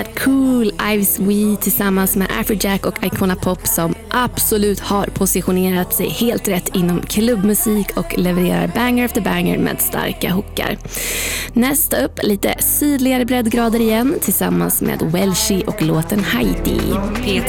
Cool Ives We tillsammans med Afrojack och Icona Pop som absolut har positionerat sig helt rätt inom klubbmusik och levererar banger efter banger med starka hookar. Nästa upp lite sydligare breddgrader igen tillsammans med Welshi och låten Heidi. P3